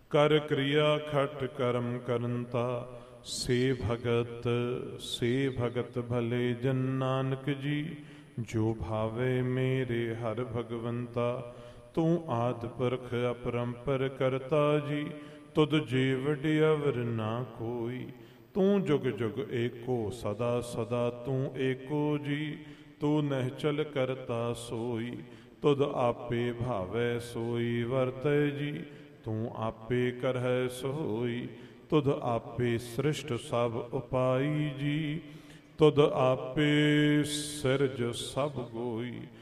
ਕਰ ਕਿਰਿਆ ਖਟ ਕਰਮ ਕਰੰਤਾ, ਸੇ ਭਗਤ ਭਲੇ ਜਨ ਨਾਨਕ ਜੀ। ਜੋ ਭਾਵੇ ਮੇਰੇ ਹਰ ਭਗਵੰਤਾ, ਤੂੰ ਆਦਿ ਪੁਰਖ ਅਪਰੰਪਰ ਕਰਤਾ ਜੀ। ਤੁਧ ਜੀ ਵਡਿਆਵਰ ਨਾ ਕੋਈ, ਤੂੰ ਜੁਗ ਜੁਗ ਏਕੋ ਸਦਾ ਸਦਾ ਤੂੰ ਏਕੋ ਜੀ। ਤੂੰ ਨਿਹਚਲ ਕਰਤਾ ਸੋਈ, ਤੁਧ ਆਪੇ ਭਾਵੈ ਸੋਈ ਵਰਤੈ ਜੀ। ਤੂੰ ਆਪੇ ਕਰਹਿ ਸੋਈ, ਤੁਧ ਆਪੇ ਸ੍ਰਿਸ਼ਟ ਸਭ ਉਪਾਈ ਜੀ। ਤੁਧ ਆਪੇ ਸਿਰਜ ਸਭ ਗੋਈ,